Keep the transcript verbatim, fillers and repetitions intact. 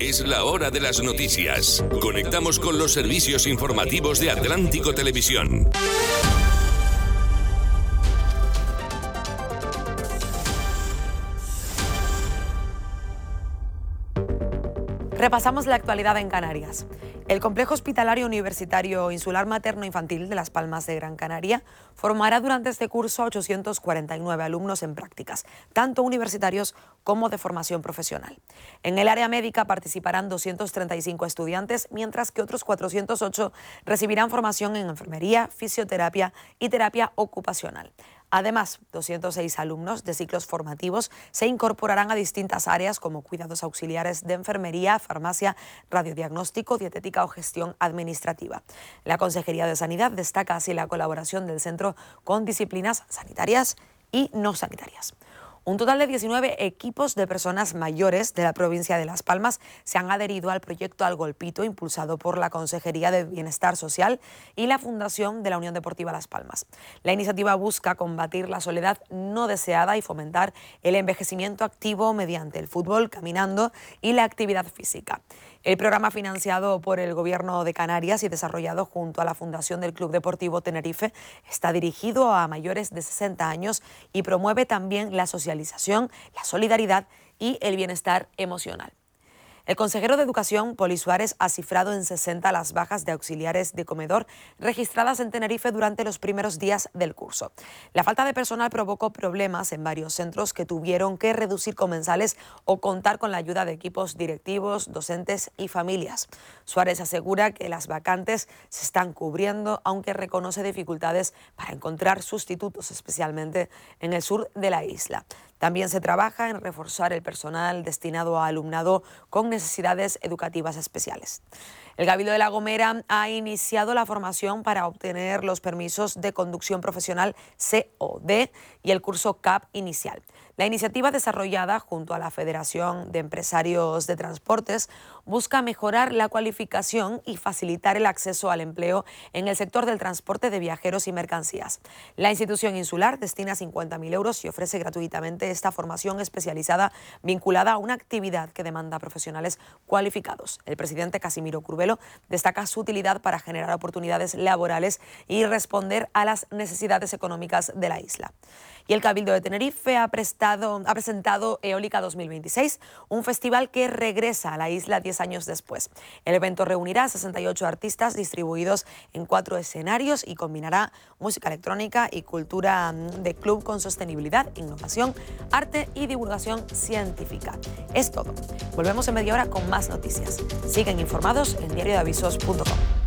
Es la hora de las noticias. Conectamos con los servicios informativos de Atlántico Televisión. Repasamos la actualidad en Canarias. El Complejo Hospitalario Universitario Insular Materno Infantil de Las Palmas de Gran Canaria formará durante este curso a ochocientos cuarenta y nueve alumnos en prácticas, tanto universitarios como de formación profesional. En el área médica participarán doscientos treinta y cinco estudiantes, mientras que otros cuatrocientos ocho recibirán formación en enfermería, fisioterapia y terapia ocupacional. Además, doscientos seis alumnos de ciclos formativos se incorporarán a distintas áreas como cuidados auxiliares de enfermería, farmacia, radiodiagnóstico, dietética o gestión administrativa. La Consejería de Sanidad destaca así la colaboración del centro con disciplinas sanitarias y no sanitarias. Un total de diecinueve equipos de personas mayores de la provincia de Las Palmas se han adherido al proyecto Al Golpito, impulsado por la Consejería de Bienestar Social y la Fundación de la Unión Deportiva Las Palmas. La iniciativa busca combatir la soledad no deseada y fomentar el envejecimiento activo mediante el fútbol, caminando y la actividad física. El programa, financiado por el Gobierno de Canarias y desarrollado junto a la Fundación del Club Deportivo Tenerife, está dirigido a mayores de sesenta años y promueve también la socialización, la solidaridad y el bienestar emocional. El consejero de Educación, Poli Suárez, ha cifrado en sesenta las bajas de auxiliares de comedor registradas en Tenerife durante los primeros días del curso. La falta de personal provocó problemas en varios centros que tuvieron que reducir comensales o contar con la ayuda de equipos directivos, docentes y familias. Suárez asegura que las vacantes se están cubriendo, aunque reconoce dificultades para encontrar sustitutos, especialmente en el sur de la isla. También se trabaja en reforzar el personal destinado a alumnado con necesidades educativas especiales. El Cabildo de La Gomera ha iniciado la formación para obtener los permisos de conducción profesional C O D y el curso C A P inicial. La iniciativa, desarrollada junto a la Federación de Empresarios de Transportes, busca mejorar la cualificación y facilitar el acceso al empleo en el sector del transporte de viajeros y mercancías. La institución insular destina cincuenta mil euros y ofrece gratuitamente esta formación especializada vinculada a una actividad que demanda profesionales cualificados. El presidente Casimiro Curvelo destaca su utilidad para generar oportunidades laborales y responder a las necesidades económicas de la isla. Y el Cabildo de Tenerife ha, prestado, ha presentado Eólica dos mil veintiséis, un festival que regresa a la isla diez años después. El evento reunirá a sesenta y ocho artistas distribuidos en cuatro escenarios y combinará música electrónica y cultura de club con sostenibilidad, innovación, arte y divulgación científica. Es todo. Volvemos en media hora con más noticias. Sigan informados en diario de avisos punto com.